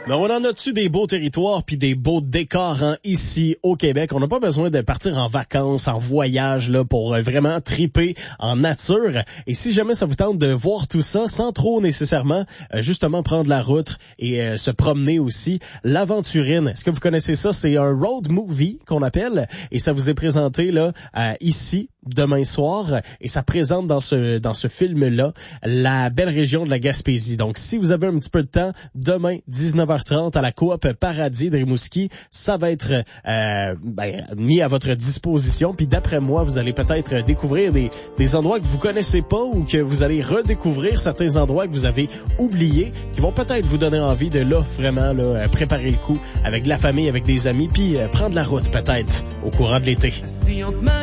Mais on en a-tu des beaux territoires puis des beaux décors ici au Québec? On n'a pas besoin de partir en vacances, en voyage là pour vraiment triper en nature. Et si jamais ça vous tente de voir tout ça sans trop nécessairement justement prendre la route et se promener aussi, l'Aventurine. Est-ce que vous connaissez ça? C'est un road movie qu'on appelle et ça vous est présenté là ici demain soir et ça présente dans ce film-là la belle région de la Gaspésie. Donc si vous avez un petit peu de temps, demain 19h30 à la Coop Paradis de Rimouski, ça va être mis à votre disposition. Puis d'après moi, vous allez peut-être découvrir des endroits que vous connaissez pas ou que vous allez redécouvrir certains endroits que vous avez oubliés, qui vont peut-être vous donner envie de là vraiment là préparer le coup avec de la famille, avec des amis, puis prendre la route peut-être au courant de l'été.